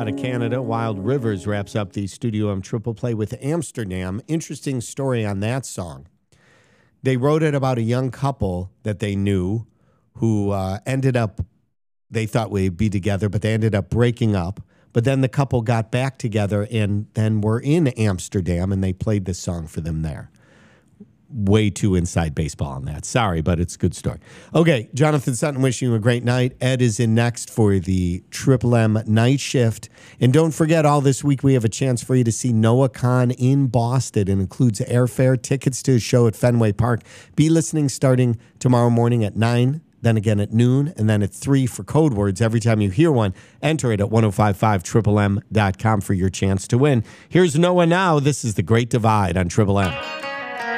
out of Canada. Wild Rivers wraps up the Studio M Triple Play with Amsterdam. Interesting story on that song. They wrote it about a young couple that they knew who ended up, they thought we'd be together, but they ended up breaking up. But then the couple got back together and then were in Amsterdam, and they played this song for them there. Way too inside baseball on that. Sorry, but it's a good story. Okay, Jonathan Sutton wishing you a great night. Ed is in next for the Triple M night shift. And don't forget, all this week we have a chance for you to see Noah Khan in Boston. It includes airfare, tickets to his show at Fenway Park. Be listening starting tomorrow morning at 9, then again at noon, and then at 3 for code words. Every time you hear one, enter it at 1055triplem.com for your chance to win. Here's Noah now. This is The Great Divide on Triple M.